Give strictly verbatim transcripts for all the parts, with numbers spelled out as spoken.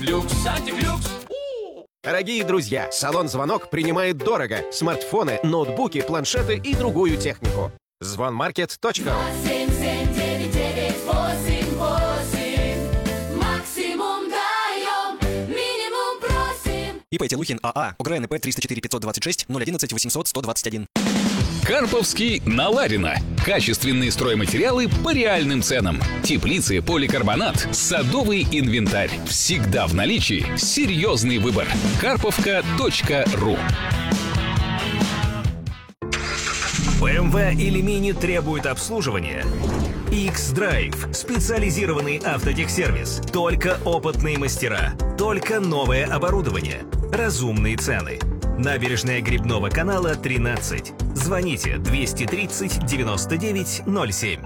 Люкс, антифлюкс. Дорогие друзья, салон «Звонок» принимает дорого. Смартфоны, ноутбуки, планшеты и другую технику. звонмаркет точка ру. ИП Телухин АА. ОГРНП триста четыре пятьсот двадцать шесть ноль одиннадцать восемьсот сто двадцать один. Карповский на Ларина. Качественные стройматериалы по реальным ценам. Теплицы, поликарбонат, садовый инвентарь. Всегда в наличии. Серьезный выбор. карповка точка ру. бэ эм вэ или Mini требует обслуживания? X-Drive – специализированный автотехсервис. Только опытные мастера. Только новое оборудование. Разумные цены. Набережная Грибного канала, тринадцать. Звоните двести тридцать девяносто девять ноль семь.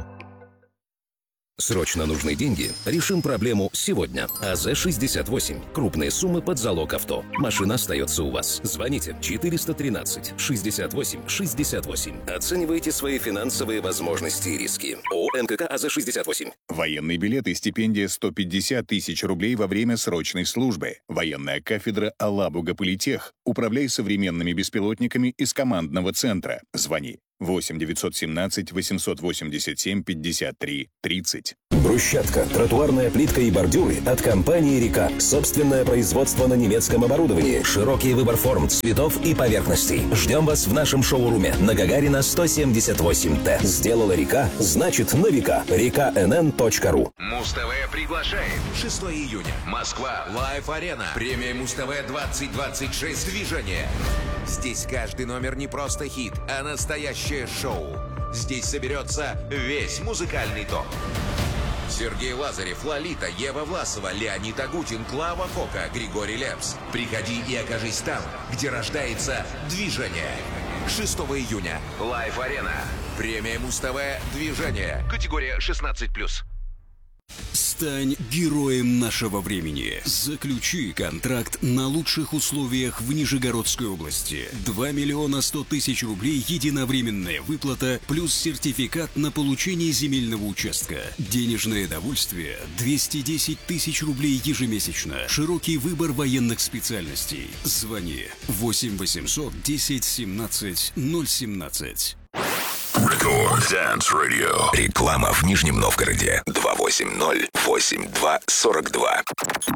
Срочно нужны деньги? Решим проблему сегодня. а зэ шестьдесят восемь. Крупные суммы под залог авто. Машина остается у вас. Звоните четыреста тринадцать шестьдесят восемь шестьдесят восемь. Оценивайте свои финансовые возможности и риски. ООО эн ка ка а зэ шестьдесят восемь. Военный билет и стипендия сто пятьдесят тысяч рублей во время срочной службы. Военная кафедра Алабуга Политех. Управляй современными беспилотниками из командного центра. Звони восемь девятьсот семнадцать восемьсот восемьдесят семь пятьдесят три тридцать. Брусчатка, тротуарная плитка и бордюры от компании «Река». Собственное производство на немецком оборудовании. Широкий выбор форм, цветов и поверхностей. Ждем вас в нашем шоуруме на Гагарина сто семьдесят восемь Т. Сделала «Река», значит на века. река эн эн точка ру. Муз-ТВ приглашает. шестого июня. Москва. Лайв-арена. Премия Муз-ТВ двадцать двадцать шесть. Движение. Здесь каждый номер не просто хит, а настоящее шоу. Здесь соберется весь музыкальный топ. Сергей Лазарев, Лолита, Ева Власова, Леонид Агутин, Клава Кока, Григорий Лепс. Приходи и окажись там, где рождается движение. шестого июня. Лайв-арена. Премия Муз-ТВ. Движение. Категория шестнадцать плюс. Стань героем нашего времени. Заключи контракт на лучших условиях в Нижегородской области. два миллиона сто тысяч рублей единовременная выплата плюс сертификат на получение земельного участка. Денежное довольствие двести десять тысяч рублей ежемесячно. Широкий выбор военных специальностей. Звони восемь восемьсот десять семнадцать ноль семнадцать. Record Dance Radio. Реклама в Нижнем Новгороде. два восемь ноль восемь два сорок два.